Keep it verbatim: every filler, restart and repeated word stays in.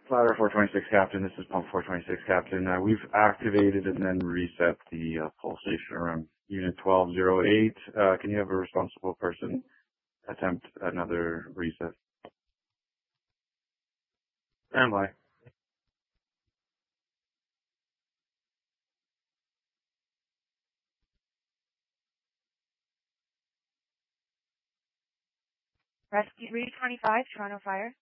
Ladder four twenty-six, Captain. This is Pump four twenty-six, Captain. Uh, we've activated and then reset the uh, pull station around Unit twelve oh eight. Uh, can you have a responsible person attempt another reset? Stand by. Rescue three twenty-five, Toronto Fire.